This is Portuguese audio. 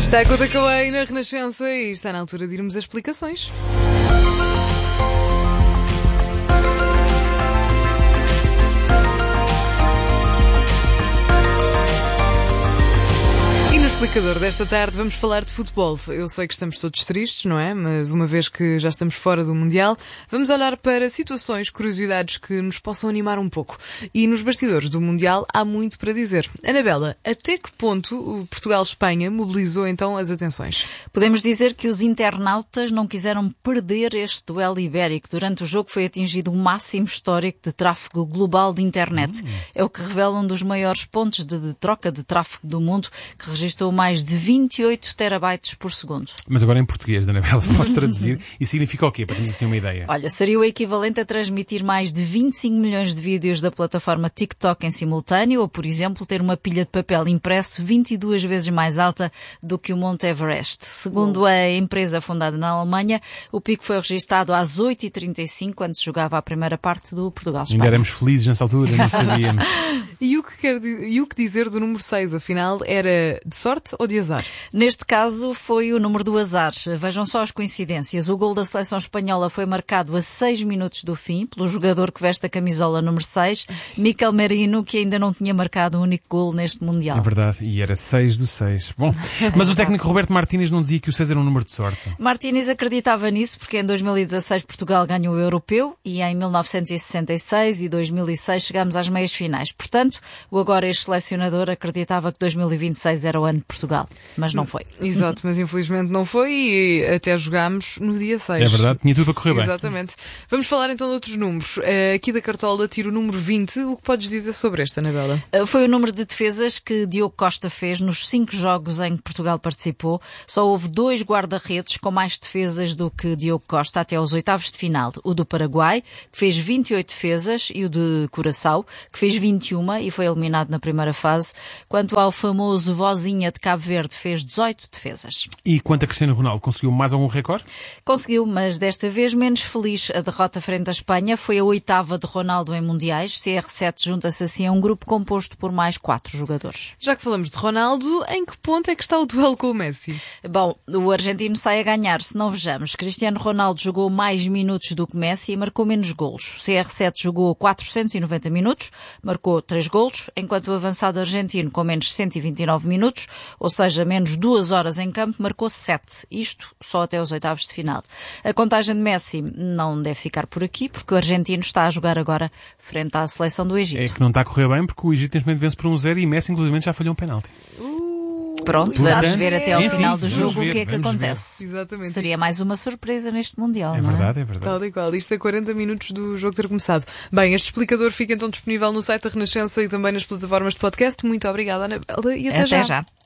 Está a conta que eu aí na Renascença e está na altura de irmos a explicações. No explicador desta tarde vamos falar de futebol. Eu sei que estamos todos tristes, não é? Mas uma vez que já estamos fora do Mundial, vamos olhar para situações, curiosidades que nos possam animar um pouco. E nos bastidores do Mundial há muito para dizer. Anabela, até que ponto o Portugal-Espanha mobilizou então as atenções? Podemos dizer que os internautas não quiseram perder este duelo ibérico. Durante o jogo foi atingido o máximo histórico de tráfego global de internet. É o que revela um dos maiores pontos de troca de tráfego do mundo, que registrou mais de 28 terabytes por segundo. Mas agora em português, Anabela, podes traduzir? E significa o quê? Para termos assim uma ideia. Olha, seria o equivalente a transmitir mais de 25 milhões de vídeos da plataforma TikTok em simultâneo, ou, por exemplo, ter uma pilha de papel impresso 22 vezes mais alta do que o Monte Everest. Segundo a empresa fundada na Alemanha, o pico foi registado às 8h35, quando se jogava a primeira parte do Portugal-Espanha. Ainda éramos felizes nessa altura, não sabíamos. E o que dizer do número 6, afinal, era de sorte ou de azar? Neste caso foi o número do azar. Vejam só as coincidências. O gol da seleção espanhola foi marcado a 6 minutos do fim pelo jogador que veste a camisola número 6, Mikel Merino, que ainda não tinha marcado um único gol neste Mundial. É verdade, e era 6 do 6. Bom, mas o técnico Roberto Martínez não dizia que o 6 era um número de sorte. Martínez acreditava nisso porque em 2016 Portugal ganhou o Europeu e em 1966 e 2006 chegámos às meias finais. Portanto, o agora ex-selecionador acreditava que 2026 era o ano de Portugal, mas não foi. Exato, mas infelizmente não foi e até jogámos no dia 6. É verdade, tinha tudo para correr bem. Exatamente. Vamos falar então de outros números. Aqui da cartola tiro o número 20. O que podes dizer sobre este, Anabela? Foi o número de defesas que Diogo Costa fez nos 5 jogos em que Portugal participou. Só houve 2 guarda-redes com mais defesas do que Diogo Costa até aos oitavos de final. O do Paraguai, que fez 28 defesas, e o de Curaçao, que fez 21 e foi eliminado na primeira fase. Quanto ao famoso Vozinha de Cabo Verde, fez 18 defesas. E quanto a Cristiano Ronaldo, conseguiu mais algum recorde? Conseguiu, mas desta vez menos feliz. A derrota frente à Espanha foi a 8ª de Ronaldo em Mundiais. CR7 junta-se assim a um grupo composto por mais 4 jogadores. Já que falamos de Ronaldo, em que ponto é que está o duelo com o Messi? Bom, o argentino sai a ganhar, se não vejamos. Cristiano Ronaldo jogou mais minutos do que Messi e marcou menos golos. CR7 jogou 490 minutos, marcou 3 golos, enquanto o avançado argentino, com menos 129 minutos, ou seja, menos 2 horas em campo, marcou 7. Isto só até os oitavos de final. A contagem de Messi não deve ficar por aqui, porque o argentino está a jogar agora frente à seleção do Egito. É que não está a correr bem, porque o Egito neste momento vence por 1-0 e Messi, inclusive, já falhou um penalti. Pronto, vamos ver até ao final do jogo o que é que vamos acontece. Exatamente. Seria mais uma surpresa neste Mundial, É não é? verdade, é verdade. Tal e qual. Isto é 40 minutos do jogo ter começado. Bem, este explicador fica então disponível no site da Renascença e também nas plataformas de podcast. Muito obrigada, Anabela, e até já. Até já.